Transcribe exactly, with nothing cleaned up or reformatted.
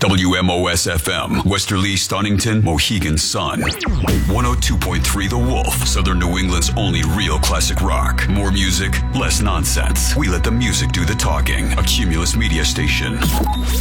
W M O S F M, Westerly, Stonington, Mohegan Sun. one oh two point three The Wolf, Southern New England's only real classic rock. More music, less nonsense. We let the music do the talking. A Cumulus Media Station.